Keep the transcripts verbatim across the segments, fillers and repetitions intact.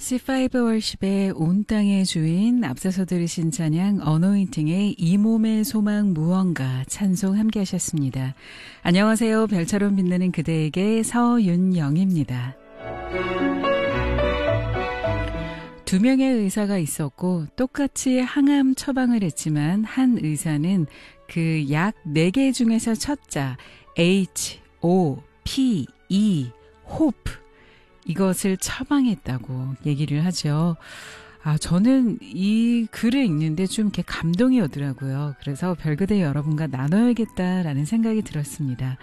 씨 파이브 월십의 온 땅의 주인, 앞서서 들으신 찬양 어노인팅의 이 몸의 소망 무언가 찬송 함께 하셨습니다. 안녕하세요. 별처럼 빛나는 그대에게 서윤영입니다. 두 명의 의사가 있었고 똑같이 항암 처방을 했지만 한 의사는 그 약 네 개 중에서 첫 자 H, O, P, E, hope 이것을 처방했다고 얘기를 하죠. 아, 저는 이 글을 읽는데 좀 이렇게 감동이 오더라고요. 그래서 별그대 여러분과 나눠야겠다라는 생각이 들었습니다.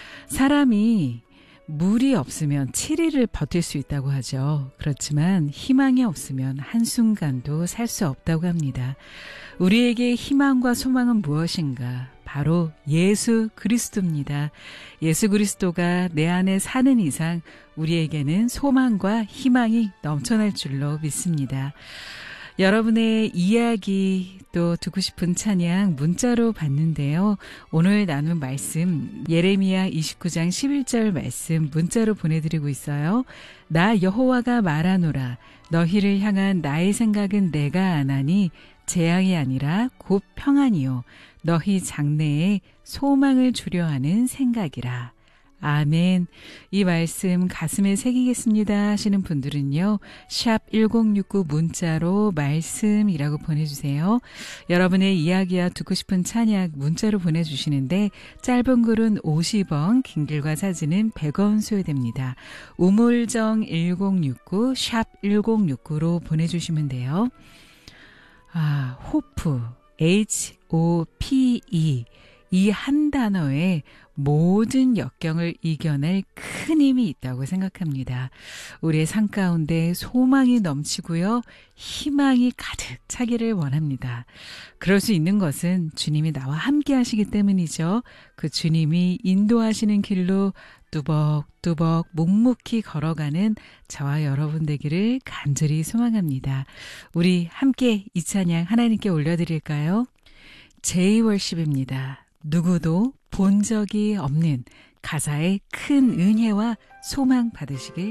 사람이 물이 없으면 칠 일을 버틸 수 있다고 하죠. 그렇지만 희망이 없으면 한순간도 살 수 없다고 합니다. 우리에게 희망과 소망은 무엇인가? 바로 예수 그리스도입니다. 예수 그리스도가 내 안에 사는 이상 우리에게는 소망과 희망이 넘쳐날 줄로 믿습니다. 여러분의 이야기 또 듣고 싶은 찬양 문자로 받는데요. 오늘 나눈 말씀 예레미야 이십구 장 십일 절 말씀 문자로 보내드리고 있어요. 나 여호와가 말하노라. 너희를 향한 나의 생각은 내가 아나니 재앙이 아니라 곧 평안이요. 너희 장래에 소망을 주려 하는 생각이라. 아멘. 이 말씀 가슴에 새기겠습니다 하시는 분들은요. 샵 일공육구 문자로 말씀이라고 보내주세요. 여러분의 이야기와 듣고 싶은 찬양 문자로 보내주시는데 짧은 글은 오십 원, 긴 글과 사진은 백 원 소요됩니다. 우물정 일공육구 샵 일공육구로 보내주시면 돼요. 아, 호프, H O P E 이 한 단어에 모든 역경을 이겨낼 큰 힘이 있다고 생각합니다. 우리의 삶 가운데 소망이 넘치고요. 희망이 가득 차기를 원합니다. 그럴 수 있는 것은 주님이 나와 함께 하시기 때문이죠. 그 주님이 인도하시는 길로 뚜벅뚜벅 묵묵히 걸어가는 저와 여러분 되기를 간절히 소망합니다. 우리 함께 이 찬양 하나님께 올려드릴까요? 제이월십입니다. 누구도 본 적이 없는 가사의 큰 은혜와 소망 받으시길